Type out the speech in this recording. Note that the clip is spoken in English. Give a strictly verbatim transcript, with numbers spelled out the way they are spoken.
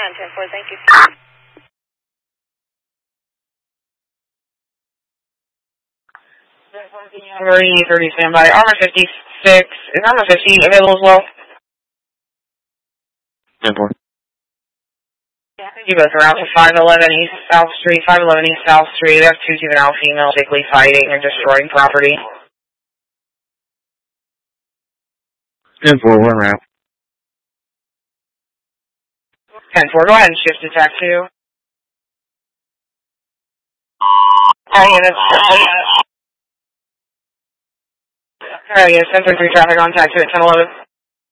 on ten four, thank you. Marine thirty standby. Armor fifty-six. Is Armor fifty available as well? ten four. You both are out to five eleven East South Street. five eleven East South Street. We have two juvenile females basically fighting and destroying property. ten four, one route. ten four, go ahead and shift to tack two. Alright, yeah, that's Alright, yeah, ten thirty-three traffic on tack two at ten eleven.